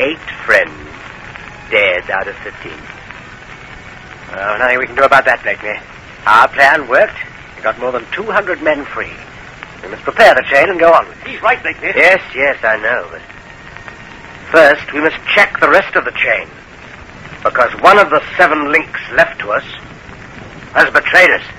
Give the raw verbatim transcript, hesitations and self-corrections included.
eight friends dead out of thirteen. Well, nothing we can do about that, Blakeney. Our plan worked. We got more than two hundred men free. We must prepare the chain and go on with it. He's right, Blakeney. Yes, yes, I know, but first we must check the rest of the chain, because one of the seven links left to us has betrayed us.